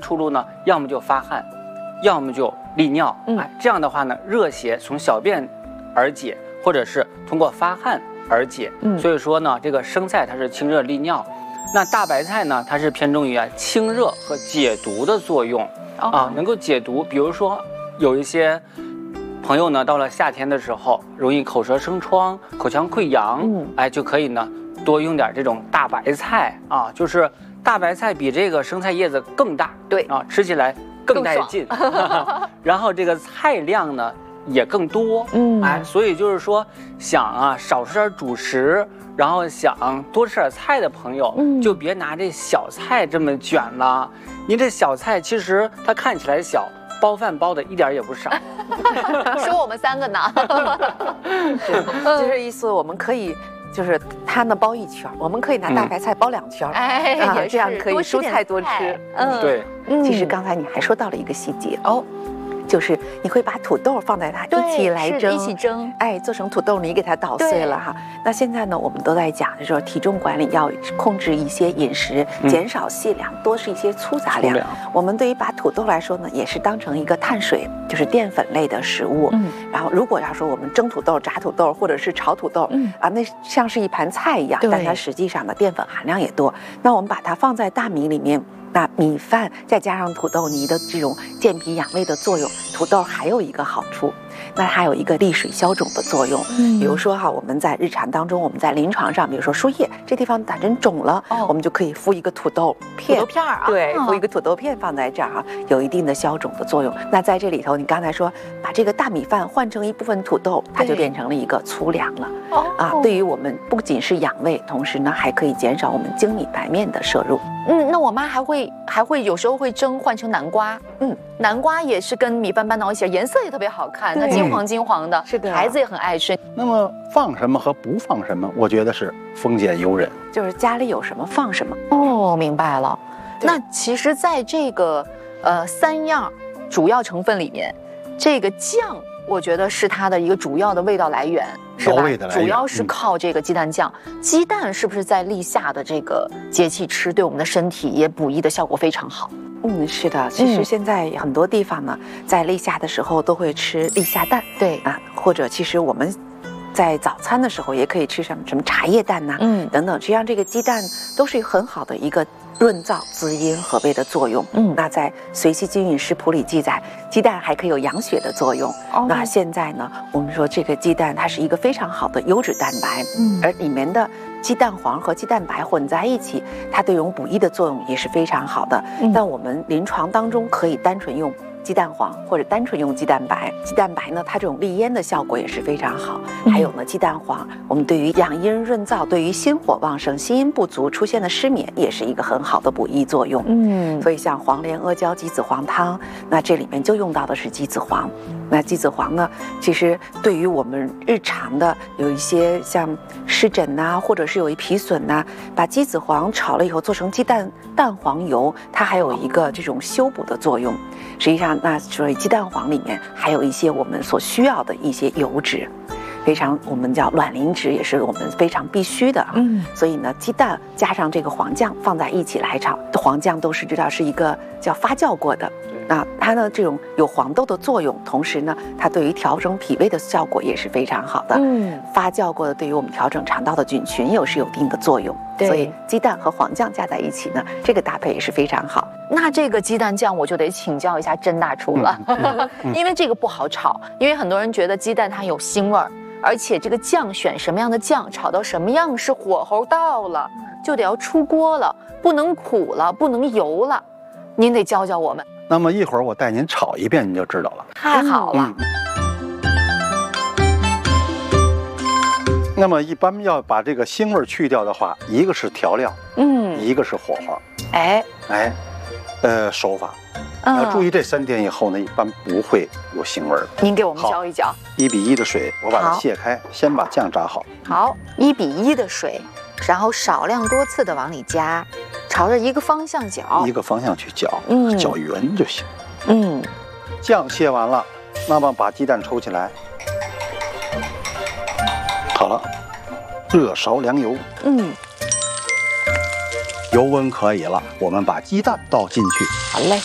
出路呢，要么就发汗，要么就利尿。这样的话呢，热邪从小便而解，或者是通过发汗而解。所以说呢，这个生菜它是清热利尿，那大白菜呢，它是偏重于清热和解毒的作用能够解毒。比如说有一些朋友呢，到了夏天的时候，容易口舌生疮、口腔溃疡，就可以呢多用点这种大白菜就是大白菜比这个生菜叶子更大， 对吃起来更带劲，然后这个菜量呢也更多，所以就是说想少吃点主食，然后想多吃点菜的朋友，就别拿这小菜这么卷了。您这小菜其实它看起来小，包饭包的一点也不少。 说我们3个呢， 就是意思我们可以。就是它呢包1圈，我们可以拿大白菜包2圈，这样可以蔬菜多吃。 对。 其实刚才你还说到了一个细节就是你会把土豆放在它一起来蒸， 一起蒸， 做成土豆泥给它捣碎了哈。那现在呢，我们都在讲的就是体重管理要控制一些饮食，减少细粮，多吃一些粗杂粮。我们对于把土豆来说呢，也是当成一个碳水，就是淀粉类的食物。然后如果要说我们蒸土豆、炸土豆或者是炒土豆，那像是一盘菜一样，但它实际上的淀粉含量也多。那我们把它放在大米里面。那米饭再加上土豆泥的这种健脾养胃的作用，土豆还有一个好处，那它有一个利水消肿的作用。比如说我们在日常当中，我们在临床上，比如说输液这地方打针肿了，我们就可以敷一个土豆片，对，敷一个土豆片放在这儿有一定的消肿的作用。那在这里头，你刚才说把这个大米饭换成一部分土豆，它就变成了一个粗粮了。对于我们不仅是养胃，同时呢还可以减少我们精米白面的摄入。 那我妈还会有时候会蒸换成南瓜，南瓜也是跟米饭拌到一起，颜色也特别好看，它金黄的， 是的， 孩子也很爱吃。 那么放什么和不放什么，我觉得是丰俭由人， 就是家里有什么放什么。 明白了。那其实在这个3样主要成分里面，这个酱我觉得是它的一个主要的味道来源，是吧？主要是靠这个鸡蛋酱。鸡蛋是不是在立夏的这个节气吃，对我们的身体也补益的效果非常好？ 是的。其实现在很多地方呢，在立夏的时候都会吃立夏蛋， 对或者其实我们在早餐的时候也可以吃什么茶叶蛋等等，实际上这个鸡蛋都是很好的一个润燥、滋阴和胃的作用。那在《随息金运食谱》里记载，鸡蛋还可以有养血的作用。那现在呢，我们说这个鸡蛋它是一个非常好的优质蛋白，而里面的鸡蛋黄和鸡蛋白混在一起，它对我们补益的作用也是非常好的。但我们临床当中可以单纯用鸡蛋黄或者单纯用鸡蛋白。鸡蛋白呢，它这种利咽的效果也是非常好。还有呢，鸡蛋黄我们对于养阴润燥，对于心火旺盛、心阴不足出现的失眠也是一个很好的补益作用。所以像黄连阿胶鸡子黄汤，那这里面就用到的是鸡子黄。那鸡子黄呢，其实对于我们日常的有一些像湿疹或者是有一皮损把鸡子黄炒了以后做成蛋黄油，它还有一个这种修补的作用。实际上，那所以鸡蛋黄里面还有一些我们所需要的一些油脂，非常我们叫卵磷脂，也是我们非常必须的。所以呢，鸡蛋加上这个黄酱放在一起来炒，黄酱都是知道是一个叫发酵过的。它呢这种有黄豆的作用，同时呢，它对于调整脾胃的效果也是非常好的。发酵过的对于我们调整肠道的菌群也是有一定的作用。所以鸡蛋和黄酱加在一起呢，这个搭配也是非常好。 那这个鸡蛋酱我就得请教一下甄大厨了，因为这个不好炒，因为很多人觉得鸡蛋它有腥味儿，而且这个酱选什么样的酱，炒到什么样是火候到了，就得要出锅了，不能苦了，不能油了，您得教教我们。 那么一会儿我带您炒一遍，您就知道了。 太好了。 那么一般要把这个腥味去掉的话，一个是调料，一个是火候。手法要注意这3点以后呢，一般不会有腥味的。 您给我们教一教。 1比1的水，我把它卸开，先把酱炸好。 好，1比1的水，然后少量多次的往里加，朝着一个方向搅， 一个方向去搅，搅匀就行。酱卸完了，那么把鸡蛋抽起来，好了，热烧凉油， 油温可以了，我们把鸡蛋倒进去。 好嘞。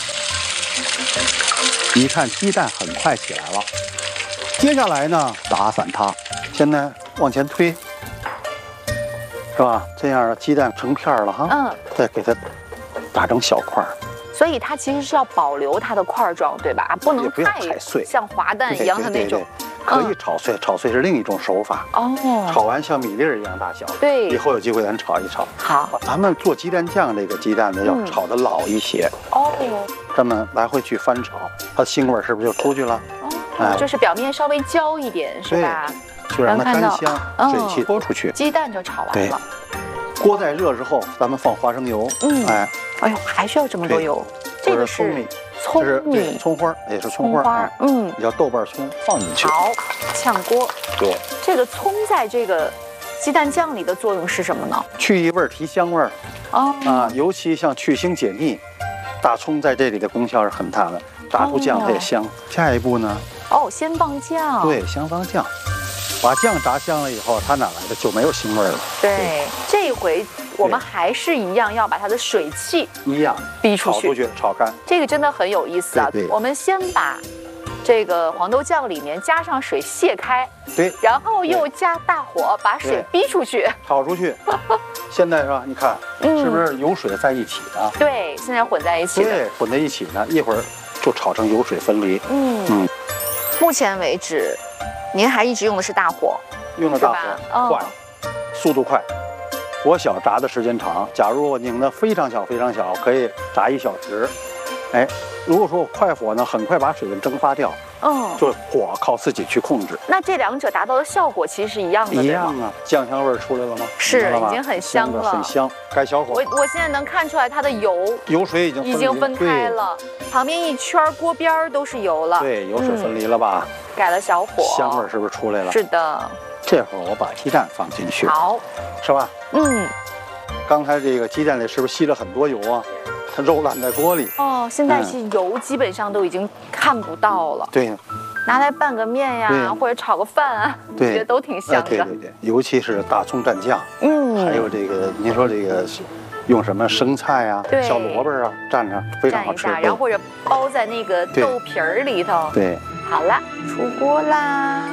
你看鸡蛋很快起来了，接下来呢，打散它。现在往前推，是吧？这样鸡蛋成片了哈。再给它打成小块。 所以它其实是要保留它的块状，对吧？不能太碎， 像滑蛋一样的那种。 可以炒碎，炒碎是另一种手法。炒完像米粒儿一样大小。 对。 以后有机会咱炒一炒。 好。 咱们做鸡蛋酱，这个鸡蛋呢要炒的老一些。这么来回去翻炒，它腥味是不是就出去了？ 就是表面稍微焦一点，是吧？ 就让它干香，水汽拖出去， 鸡蛋就炒完了。 锅在热之后，咱们放花生油。 哎呦，还需要这么多油？这个是葱米， 葱花也是葱花。你叫豆瓣葱放进去。 好，炝锅。 对， 这个葱在这个鸡蛋酱里的作用是什么呢？ 去异味，提香味儿。尤其像去腥解腻，大葱在这里的功效是很大的，炸出酱它也香。下一步呢？ 先放酱。 对，先放酱。把酱炸香了以后，它哪来的就没有腥味了。 对，这回我们还是一样要把它的水汽逼出去， 炒干。 这个真的很有意思啊！我们先把这个黄豆酱里面加上水泄开， 对， 然后又加大火把水逼出去， 炒出去。现在是吧？你看，是不是油水在一起的？ 对，现在混在一起的。 对，混在一起呢，一会儿就炒成油水分离。 目前为止。您还一直用的是大火， 用的大火快，速度快，火小炸的时间长。假如我拧的非常小非常小，可以炸1小时。如果说我快火呢，很快把水分蒸发掉。就火靠自己去控制。 那这两者达到的效果其实是一样的， 一样啊。酱香味出来了吗？ 是，已经很香了， 很香。改小火。 我现在能看出来它的油水已经分开了，旁边一圈锅边都是油了。 对，油水分离了吧？ 改了小火， 香味是不是出来了？ 是的。 这会儿我把鸡蛋放进去， 好， 是吧？刚才这个鸡蛋里是不是吸了很多油啊？它肉烂在锅里。 现在是油基本上都已经看不到了。 对， 拿来拌个面呀，或者炒个饭啊，我觉得都挺香的。 对，尤其是大葱蘸酱，还有这个，您说这个用什么生菜啊、小萝卜啊蘸着，非常好吃。 然后或者包在那个豆皮儿里头。 对， 好了，出锅啦。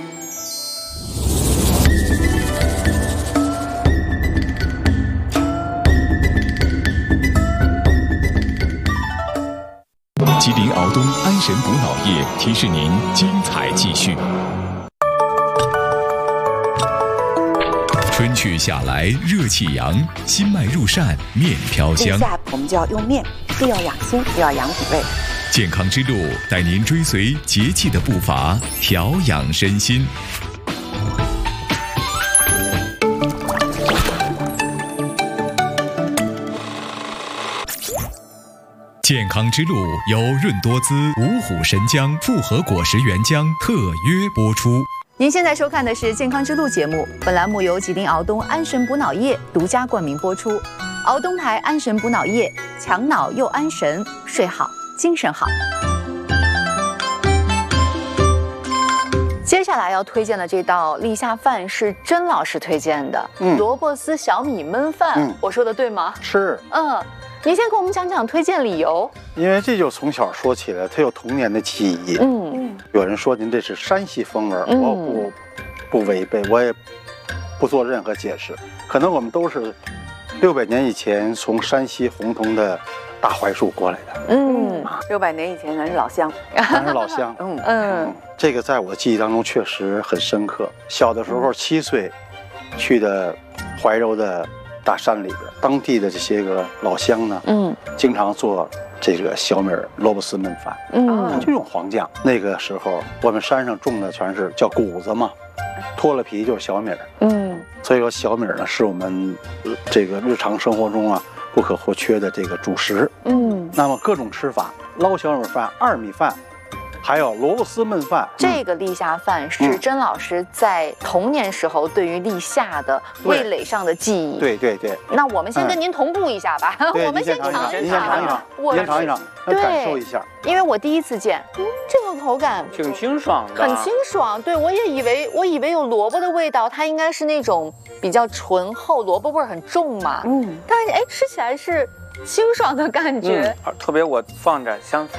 吉林敖东安神补脑液提示您精彩继续。春去夏来热气扬，心脉入善，面飘香。 下我们就要用面，既要养心又要养脾胃。 健康之路带您追随节气的步伐，调养身心。健康之路由润多滋、五虎神姜复合果实原浆特约播出。 您现在收看的是《健康之路》节目，本栏目由吉林敖东安神补脑液独家冠名播出。敖东牌安神补脑液，强脑又安神，睡好精神好。接下来要推荐的这道立夏饭是甄老师推荐的，萝卜丝小米焖饭，我说的对吗？ 是， 您先给我们讲讲推荐理由。 因为这就从小说起来，他有童年的记忆。有人说您这是山西风味，我不违背，我也不做任何解释。可能我们都是600年以前从山西洪洞的大槐树过来的。 600年以前咱是老乡， 咱是老乡。这个在我记忆当中确实很深刻。小的时候7岁，去的怀柔的大山里边，当地的这些个老乡呢，经常做这个小米萝卜丝焖饭，他就用黄酱。那个时候我们山上种的全是叫谷子嘛，脱了皮就是小米。所以说小米呢是我们这个日常生活中啊不可或缺的这个主食。那么各种吃法，捞小米饭、二米饭， 还有萝卜丝焖饭。 这个立夏饭是甄老师在童年时候对于立夏的味蕾上的记忆。 对对对。 那我们先跟您同步一下吧，我们先尝一尝， 您先尝一尝，先尝一尝，感受一下。 因为我第一次见，这个口感挺清爽的， 很清爽。对，我以为有萝卜的味道，它应该是那种比较醇厚，萝卜味很重嘛。但是吃起来是清爽的感觉。 特别我放着香